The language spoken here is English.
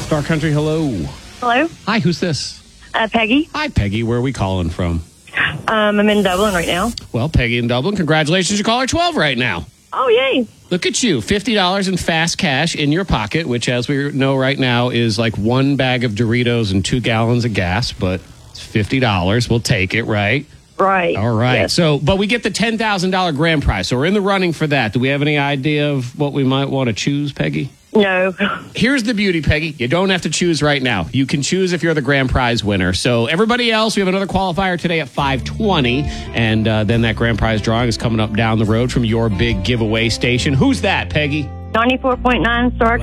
Star Country, hello. Hello, Hi, who's this? Peggy. Hi, Peggy. Where are we calling from? I'm in Dublin right now. Well, Peggy in Dublin, congratulations. You caller 12 right now. Oh, yay. Look at you. $50 in fast cash in your pocket, which, as we know right now, is like one bag of Doritos and 2 gallons of gas, but it's $50. We'll take it, right? Right. All right. Yes. So, but we get the $10,000 grand prize. So we're in the running for that. Do we have any idea of what we might want to choose, Peggy? No. Here's the beauty, Peggy. You don't have to choose right now. You can choose if you're the grand prize winner. So everybody else, we have another qualifier today at 5:20, and then that grand prize drawing is coming up down the road from your big giveaway station. Who's that, Peggy? 94.9 Star